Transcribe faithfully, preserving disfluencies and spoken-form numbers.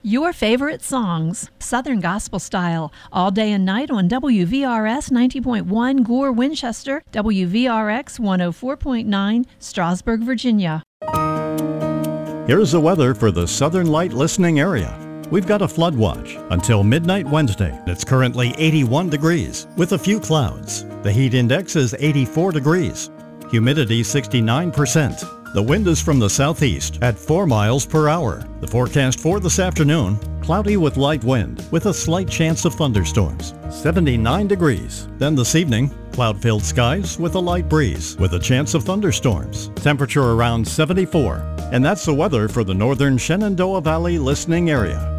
Your favorite songs, Southern Gospel Style, all day and night on W V R S ninety point one Gore, Winchester, W V R X one oh four point nine, Strasburg, Virginia. Here's the weather for the Southern Light listening area. We've got a flood watch until midnight Wednesday. It's currently eighty-one degrees with a few clouds. The heat index is eighty-four degrees. Humidity sixty-nine percent. The wind is from the southeast at four miles per hour. The forecast for this afternoon, cloudy with light wind with a slight chance of thunderstorms. seventy-nine degrees. Then this evening, cloud-filled skies with a light breeze with a chance of thunderstorms. Temperature around seventy-four. And that's the weather for the northern Shenandoah Valley listening area.